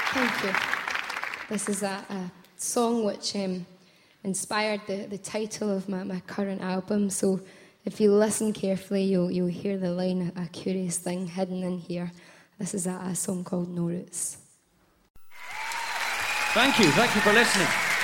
Thank you. This is a song which inspired the title of my current album. So if you listen carefully, you'll hear the line, a curious thing hidden in here. This is a song called No Roots. Thank you for listening.